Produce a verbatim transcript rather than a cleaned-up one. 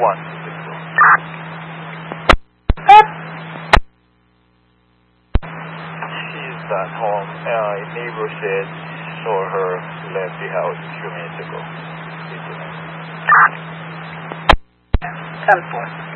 one two six four. She's at home. Uh, a neighbor said saw her left the house a few minutes ago. ten four.